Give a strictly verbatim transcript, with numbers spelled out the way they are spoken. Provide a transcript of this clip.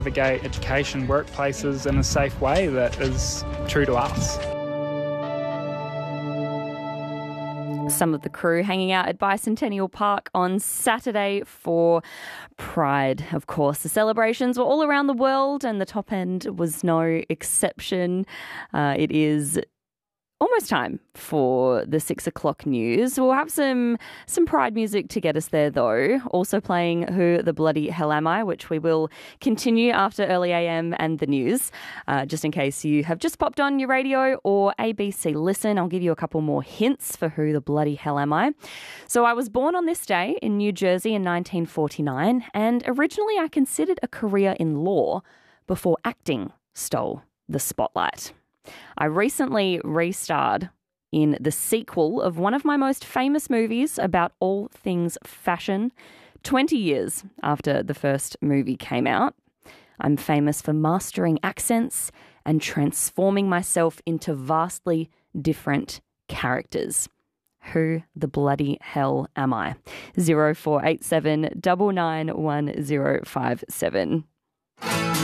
navigate education, workplaces in a safe way that is true to us. Some of the crew hanging out at Bicentennial Park on Saturday for Pride. Of course, the celebrations were all around the world and the top end was no exception. Uh, it is almost time for the six o'clock news. We'll have some some Pride music to get us there, though. Also playing Who the Bloody Hell Am I, which we will continue after early A M and the news. Uh, just in case you have just popped on your radio or A B C Listen, I'll give you a couple more hints for Who the Bloody Hell Am I. So I was born on this day in New Jersey in nineteen forty-nine, and originally I considered a career in law before acting stole the spotlight. I recently restarred in the sequel of one of my most famous movies about all things fashion, twenty years after the first movie came out. I'm famous for mastering accents and transforming myself into vastly different characters. Who the bloody hell am I? zero four eight seven nine nine one zero five seven.